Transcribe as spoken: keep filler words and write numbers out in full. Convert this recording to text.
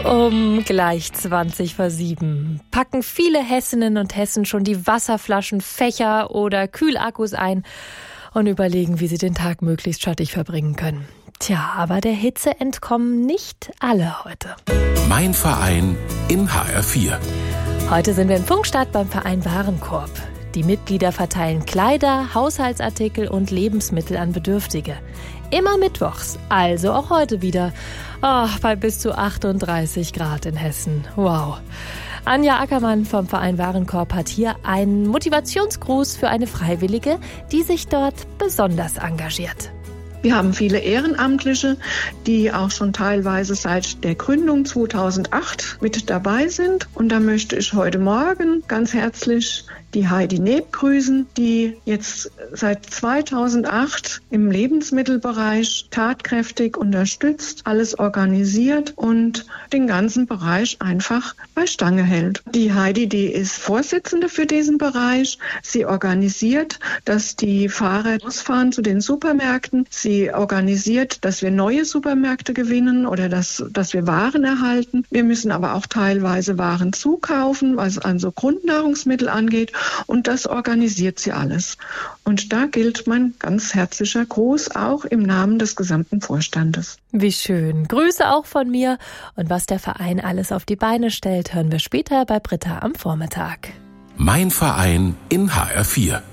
Um gleich zwanzig vor sieben packen viele Hessinnen und Hessen schon die Wasserflaschen, Fächer oder Kühlakkus ein und überlegen, wie sie den Tag möglichst schattig verbringen können. Tja, aber der Hitze entkommen nicht alle heute. Mein Verein in H R vier. Heute sind wir in Pfungstadt beim Verein Warenkorb. Die Mitglieder verteilen Kleider, Haushaltsartikel und Lebensmittel an Bedürftige. Immer mittwochs, also auch heute wieder. Oh, bei bis zu achtunddreißig Grad in Hessen. Wow. Anja Ackermann vom Verein Warenkorb hat hier einen Motivationsgruß für eine Freiwillige, die sich dort besonders engagiert. Wir haben viele Ehrenamtliche, die auch schon teilweise seit der Gründung zweitausendacht mit dabei sind. Und da möchte ich heute Morgen ganz herzlich die Heidi Neb grüßen, die jetzt seit zweitausendacht im Lebensmittelbereich tatkräftig unterstützt, alles organisiert und den ganzen Bereich einfach bei Stange hält. Die Heidi, die ist Vorsitzende für diesen Bereich. Sie organisiert, dass die Fahrer losfahren zu den Supermärkten. Sie organisiert, dass wir neue Supermärkte gewinnen oder dass, dass wir Waren erhalten. Wir müssen aber auch teilweise Waren zukaufen, was also Grundnahrungsmittel angeht. Und das organisiert sie alles. Und da gilt mein ganz herzlicher Gruß auch im Namen des gesamten Vorstandes. Wie schön. Grüße auch von mir. Und was der Verein alles auf die Beine stellt, hören wir später bei Britta am Vormittag. Mein Verein in H R vier.